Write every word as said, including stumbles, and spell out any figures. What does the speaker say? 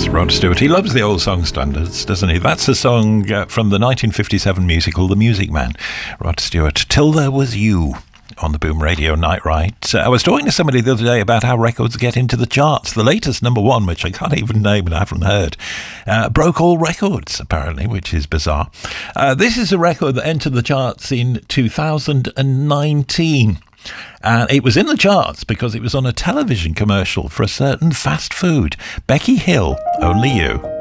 Rod Stewart. He loves the old song standards, doesn't he? That's a song uh, from the nineteen fifty-seven musical The Music Man. Rod Stewart, Till There Was You, on the Boom Radio Night Ride. Uh, I was talking to somebody the other day about how records get into the charts. The latest number one, which I can't even name and I haven't heard, uh, broke all records, apparently, which is bizarre. Uh, this is a record that entered the charts in two thousand nineteen. And it was in the charts because it was on a television commercial for a certain fast food. Becky Hill, Only You.